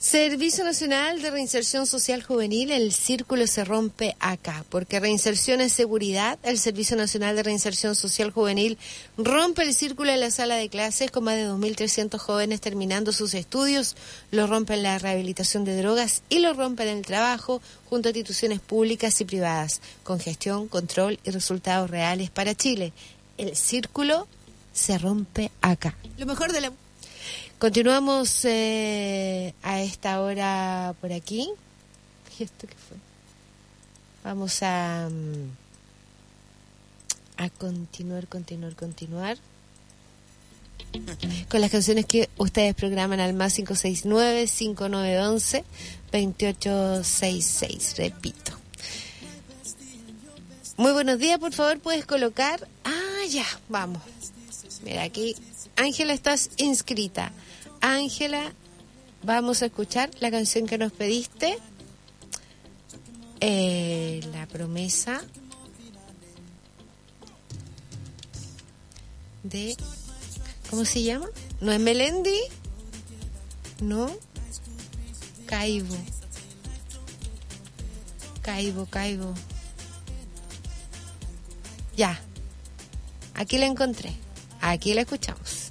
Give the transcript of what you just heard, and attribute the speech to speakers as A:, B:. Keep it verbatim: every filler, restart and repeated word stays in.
A: Servicio Nacional de Reinserción Social Juvenil, el círculo se rompe acá, porque reinserción es seguridad. El Servicio Nacional de Reinserción Social Juvenil rompe el círculo en la sala de clases con más de dos mil trescientos jóvenes terminando sus estudios, lo rompe en la rehabilitación de drogas y lo rompe en el trabajo junto a instituciones públicas y privadas, con gestión, control y resultados reales para Chile. El círculo se rompe acá. Lo mejor de la... Continuamos eh, a esta hora por aquí. ¿Y esto qué fue? Vamos a, a continuar, continuar, continuar con las canciones que ustedes programan al más cinco seis nueve, cinco nueve uno uno, dos ocho seis seis. Repito. Muy buenos días, por favor, puedes colocar... Ah, ya, vamos. Mira, aquí, Ángela, estás inscrita. Ángela, vamos a escuchar la canción que nos pediste, eh, La Promesa de, ¿cómo se llama? ¿No es Melendi? ¿No? Caibo. Caibo, Caibo. Ya, aquí la encontré, aquí la escuchamos.